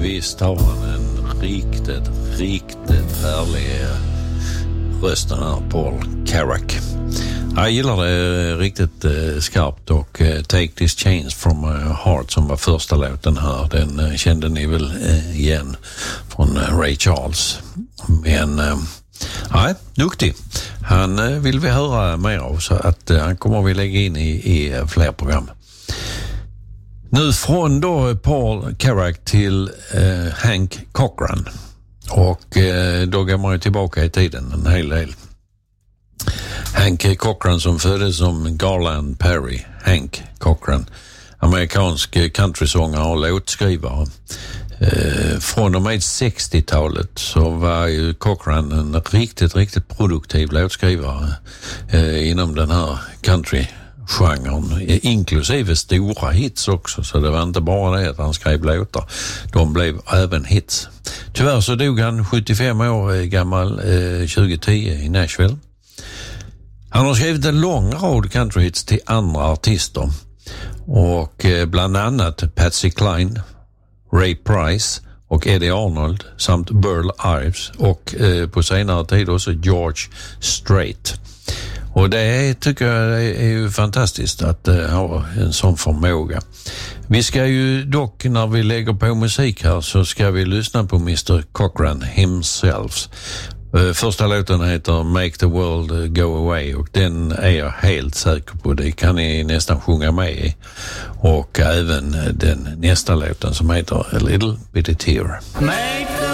visst har han en riktigt härlig rösten här, Paul Carrack. Jag gillar det riktigt skarpt och Take This Chains from My Heart som var första låten här, den kände ni väl igen från Ray Charles. Men nej, duktig. Han vill vi höra mer av, så att han kommer vi lägga in i fler program. Nu från då Paul Carrack till Hank Cochran. Och då går man ju tillbaka i tiden en hel del. Hank Cochran som föddes som Garland Perry. Hank Cochran, amerikansk countrysångare och låtskrivare. Från och med 60-talet så var ju Cochran en riktigt produktiv låtskrivare inom den här country-genren, inklusive stora hits också, så det var inte bara det att han skrev låtar, de blev även hits. Tyvärr så dog han 75 år gammal 2010 i Nashville. Han har skrivit en lång rad countryhits till andra artister och bland annat Patsy Cline, Ray Price och Eddie Arnold samt Burl Ives och på senare tid också George Strait. Och det tycker jag är ju fantastiskt att ha en sån förmåga. Vi ska ju dock, när vi lägger på musik här, så ska vi lyssna på Mr. Cochran himself. Första låten heter Make the World Go Away och den är jag helt säker på, det kan ni nästan sjunga med i. Och även den nästa låten som heter A Little Bitty Tear. Make the